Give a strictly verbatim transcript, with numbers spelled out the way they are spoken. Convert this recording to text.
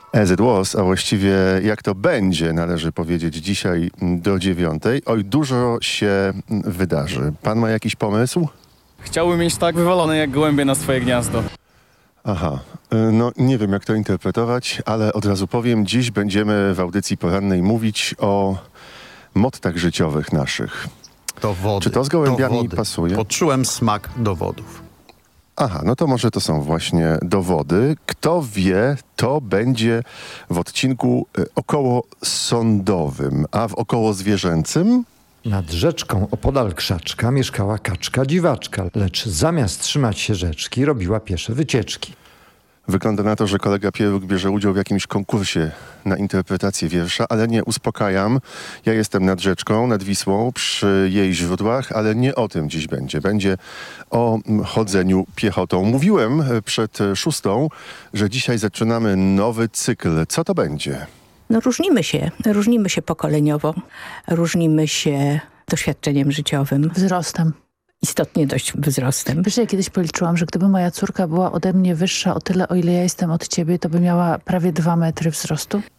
As it was, a właściwie jak to będzie, należy powiedzieć dzisiaj do dziewiątej. Oj, dużo się wydarzy. Pan ma jakiś pomysł? Chciałbym mieć tak wywalone jak gołębie na swoje gniazdo. Aha, no nie wiem jak to interpretować, ale od razu powiem, dziś będziemy w audycji porannej mówić o mottach życiowych naszych. Dowody. Czy to z gołębiami dowody. pasuje? Poczułem smak dowodów. Aha, no to może to są właśnie dowody. Kto wie, to będzie w odcinku około sądowym, a w około zwierzęcym? Nad rzeczką opodal krzaczka mieszkała kaczka dziwaczka, lecz zamiast trzymać się rzeczki robiła piesze wycieczki. Wygląda na to, że kolega Pieruk bierze udział w jakimś konkursie na interpretację wiersza, ale nie, uspokajam. Ja jestem nad rzeczką, nad Wisłą, przy jej źródłach, ale nie o tym dziś będzie. Będzie o chodzeniu piechotą. Mówiłem przed szóstą, że dzisiaj zaczynamy nowy cykl. Co to będzie? No różnimy się, różnimy się pokoleniowo, różnimy się doświadczeniem życiowym. Wzrostem. Istotnie dość wzrostem. Wiesz, ja kiedyś policzyłam, że gdyby moja córka była ode mnie wyższa o tyle, o ile ja jestem od ciebie, to by miała prawie dwa metry wzrostu.